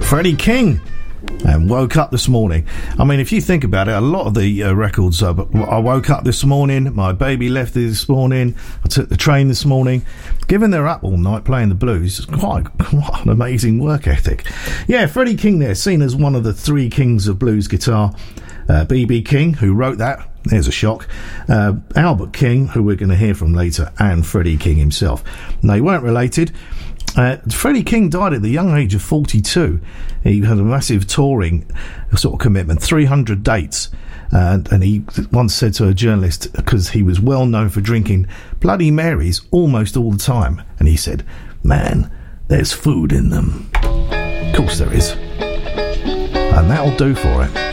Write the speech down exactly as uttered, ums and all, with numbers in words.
Freddie King. And woke up this morning. I mean, if you think about it, a lot of the uh, records are, I woke up this morning, my baby left this morning, I took the train this morning. Given they're up all night playing the blues, it's quite, quite an amazing work ethic. Yeah, Freddie King there, seen as one of the three kings of blues guitar. uh, B B King, who wrote that, there's a shock, uh, Albert King, who we're going to hear from later, and Freddie King himself. No, they weren't related. Uh, Freddie King died at the young age of forty-two. He had a massive touring sort of commitment, three hundred dates. Uh, and he once said to a journalist, because he was well known for drinking Bloody Marys almost all the time, and he said, "Man, there's food in them." Of course there is. And that'll do for it.